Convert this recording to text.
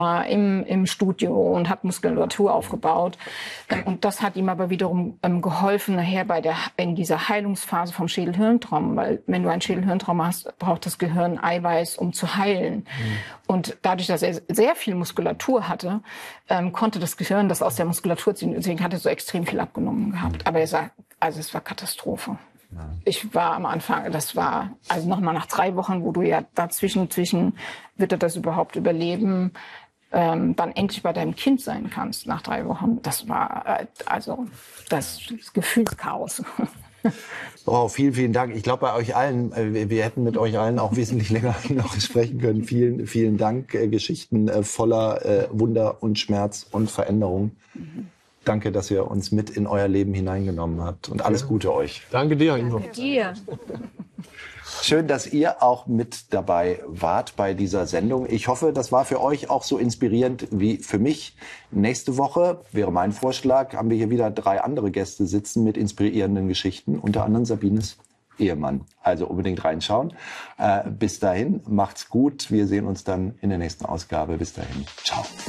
im Studio und hat Muskulatur aufgebaut. Und das hat ihm aber wiederum geholfen nachher in dieser Heilungsphase vom Schädel-Hirntrauma, weil wenn du ein Schädel-Hirntrauma hast, braucht das Gehirn Eiweiß, um zu heilen. Und dadurch, dass er sehr viel Muskulatur hatte, konnte das Gehirn das aus der Muskulatur ziehen. Deswegen hat er so extrem viel abgenommen gehabt. Aber er sagt, also es war Katastrophe. Ja. Ich war am Anfang, das war, also nochmal nach 3 Wochen, wo du ja dazwischen, wird er das überhaupt überleben, dann endlich bei deinem Kind sein kannst nach 3 Wochen. Das war also das Gefühlschaos. Oh, vielen, vielen Dank. Ich glaube, bei euch allen, wir hätten mit euch allen auch wesentlich länger noch sprechen können. Vielen, vielen Dank. Geschichten voller Wunder und Schmerz und Veränderung. Danke, dass ihr uns mit in euer Leben hineingenommen habt. Und alles Gute euch. Danke dir, Ingo. Danke dir. Schön, dass ihr auch mit dabei wart bei dieser Sendung. Ich hoffe, das war für euch auch so inspirierend wie für mich. Nächste Woche, wäre mein Vorschlag, haben wir hier wieder 3 andere Gäste sitzen mit inspirierenden Geschichten, unter anderem Sabines Ehemann. Also unbedingt reinschauen. Bis dahin, macht's gut. Wir sehen uns dann in der nächsten Ausgabe. Bis dahin. Ciao.